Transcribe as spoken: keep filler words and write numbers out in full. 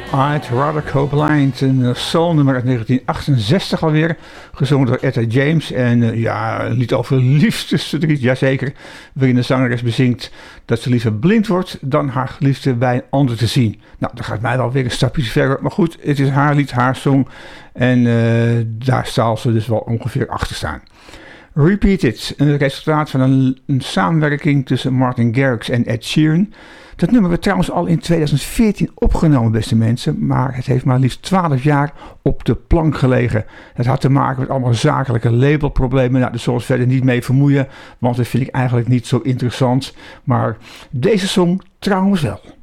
I'd Rather Go Blind, een uh, soulnummer uit negentien achtenzestig alweer, gezongen door Etta James en uh, ja, een lied over liefdesverdriet, jazeker, waarin de zangeres bezingt dat ze liever blind wordt dan haar geliefde bij een ander te zien. Nou, dat gaat mij wel weer een stapje verder, maar goed, het is haar lied, haar song en uh, daar zal ze dus wel ongeveer achter staan. Repeat It, een resultaat van een, een samenwerking tussen Martin Garrix en Ed Sheeran. Dat nummer werd trouwens al in tweeduizend veertien opgenomen, beste mensen, maar het heeft maar liefst twaalf jaar op de plank gelegen. Het had te maken met allemaal zakelijke labelproblemen. Nou, daar zullen we verder niet mee vermoeien, want dat vind ik eigenlijk niet zo interessant. Maar deze song trouwens wel.